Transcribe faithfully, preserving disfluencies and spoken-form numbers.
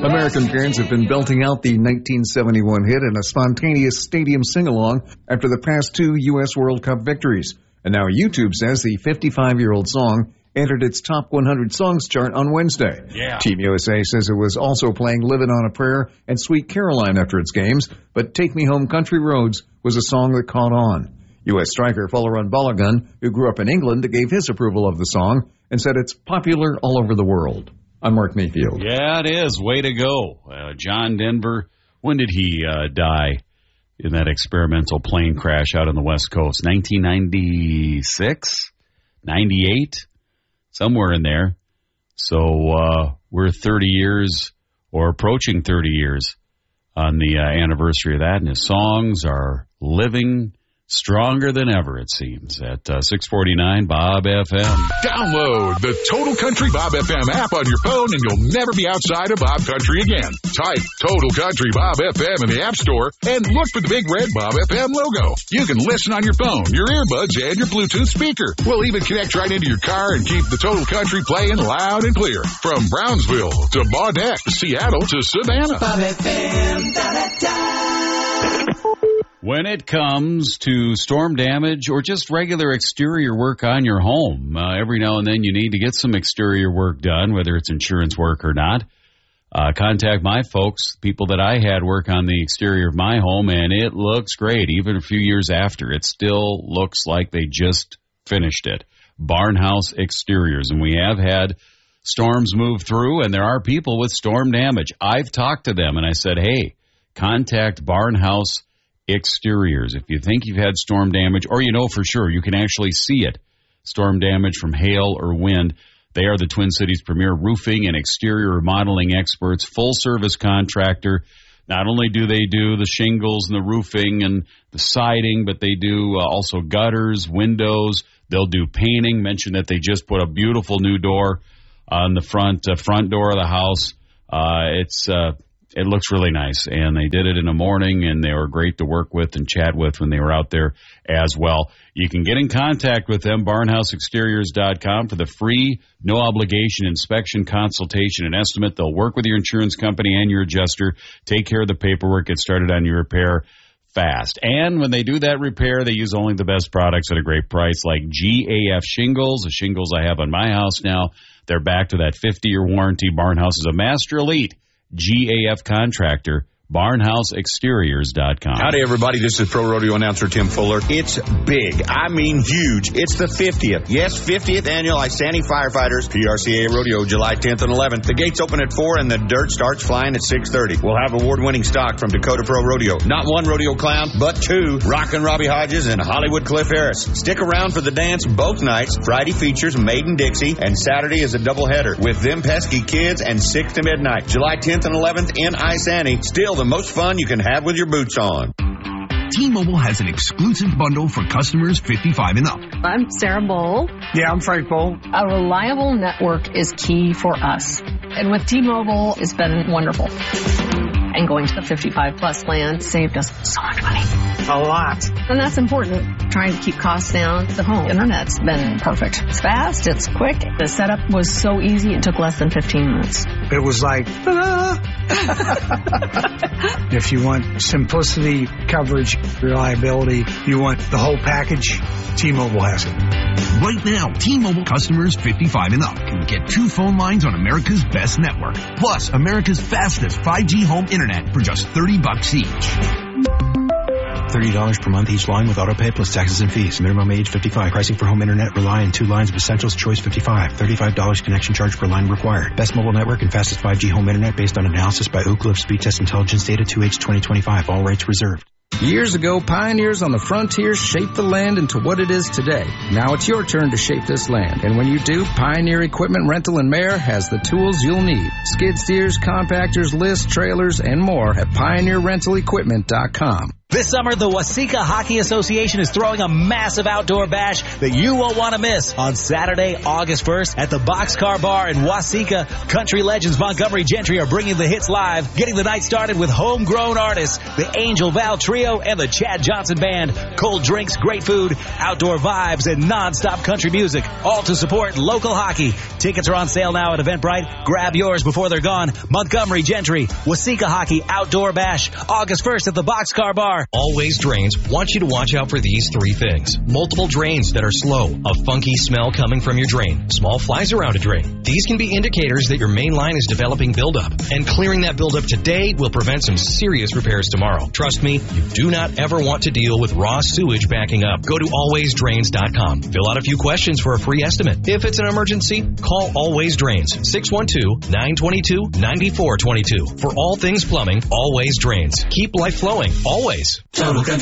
American fans have been belting out the nineteen seventy-one hit in a spontaneous stadium sing-along after the past two U S World Cup victories. And now YouTube says the fifty-five-year-old song entered its top one hundred songs chart on Wednesday. Yeah. Team U S A says it was also playing Livin' on a Prayer and Sweet Caroline after its games, but Take Me Home Country Roads was a song that caught on. U S striker Folarin Balogun, who grew up in England, gave his approval of the song and said it's popular all over the world. I'm Mark Mayfield. Yeah, it is. Way to go. Uh, John Denver, when did he uh, die in that experimental plane crash out on the West Coast? nineteen ninety-six? ninety-eight? Somewhere in there. So uh, we're thirty years or approaching thirty years on the uh, anniversary of that. And his songs are living stronger than ever, it seems, at uh, six forty-nine Bob F M. Download the Total Country Bob F M app on your phone and you'll never be outside of Bob Country again. Type Total Country Bob F M in the App Store and look for the big red Bob F M logo. You can listen on your phone, your earbuds, and your Bluetooth speaker. We'll even connect right into your car and keep the Total Country playing loud and clear. From Brownsville to Baudette, Seattle to Savannah. Bob F M, da-da-da. When it comes to storm damage or just regular exterior work on your home, uh, every now and then you need to get some exterior work done, whether it's insurance work or not. Uh, contact my folks, people that I had work on the exterior of my home, and it looks great. Even a few years after, it still looks like they just finished it. Barnhouse Exteriors, and we have had storms move through, and there are people with storm damage. I've talked to them, and I said, hey, contact Barnhouse Exteriors. If you think you've had storm damage, or you know for sure, you can actually see it, storm damage from hail or wind. They are the Twin Cities' premier roofing and exterior remodeling experts, full-service contractor. Not only do they do the shingles and the roofing and the siding, but they do uh, also gutters, windows. They'll do painting. Mentioned that they just put a beautiful new door on the front uh, front door of the house. Uh, it's uh, It looks really nice, and they did it in the morning, and they were great to work with and chat with when they were out there as well. You can get in contact with them, barnhouse exteriors dot com, for the free, no-obligation inspection, consultation, and estimate. They'll work with your insurance company and your adjuster, take care of the paperwork, get started on your repair fast. And when they do that repair, they use only the best products at a great price, like G A F shingles, the shingles I have on my house now. They're back to that fifty-year warranty. Barnhouse is a master elite G A F contractor, barnhouse exteriors dot com. Howdy, everybody. This is Pro Rodeo announcer Tim Fuller. It's big. I mean huge. It's the fiftieth. Yes, fiftieth annual Isani Firefighters P R C A Rodeo, July tenth and eleventh. The gates open at four and the dirt starts flying at six thirty. We'll have award-winning stock from Dakota Pro Rodeo. Not one rodeo clown, but two. Rockin' Robbie Hodges and Hollywood Cliff Harris. Stick around for the dance both nights. Friday features Maiden Dixie, and Saturday is a doubleheader with Them Pesky Kids and six to midnight. July tenth and eleventh in Isani. Still the most fun you can have with your boots on. T-Mobile has an exclusive bundle for customers fifty-five and up. I'm Sarah Bowl. Yeah, I'm Frank Bowl. A reliable network is key for us. And with T-Mobile, it's been wonderful. And going to the fifty-five plus plan saved us so much money. A lot. And that's important. Trying to keep costs down. The home internet's been perfect. It's fast. It's quick. The setup was so easy. It took less than fifteen minutes. It was like, ta-da! If you want simplicity, coverage, reliability, you want the whole package, T-Mobile has it. Right now, T-Mobile customers fifty-five and up can get two phone lines on America's best network, plus America's fastest five G home internet for just thirty bucks each. thirty dollars per month each line with autopay plus taxes and fees. Minimum age fifty-five. Pricing for home internet rely on two lines of Essentials Choice fifty-five. thirty-five dollars connection charge per line required. Best mobile network and fastest five G home internet based on analysis by Oak Cliff Speed Test Intelligence Data two H twenty twenty-five. All rights reserved. Years ago, pioneers on the frontier shaped the land into what it is today. Now it's your turn to shape this land. And when you do, Pioneer Equipment Rental and Mare has the tools you'll need. Skid steers, compactors, lists, trailers, and more at pioneer rental equipment dot com. This summer, the Waseca Hockey Association is throwing a massive outdoor bash that you won't want to miss. On Saturday, August first, at the Boxcar Bar in Waseca, country legends Montgomery Gentry are bringing the hits live, getting the night started with homegrown artists, the Angel Val Trio and the Chad Johnson Band. Cold drinks, great food, outdoor vibes, and non-stop country music, all to support local hockey. Tickets are on sale now at Eventbrite. Grab yours before they're gone. Montgomery Gentry, Waseca Hockey Outdoor Bash, August first at the Boxcar Bar. Always Drains wants you to watch out for these three things. Multiple drains that are slow, a funky smell coming from your drain, small flies around a drain. These can be indicators that your main line is developing buildup, and clearing that buildup today will prevent some serious repairs tomorrow. Trust me, you do not ever want to deal with raw sewage backing up. Go to always drains dot com. Fill out a few questions for a free estimate. If it's an emergency, call Always Drains, six one two, nine two two, nine four two two. For all things plumbing, Always Drains. Keep life flowing, always. Total Country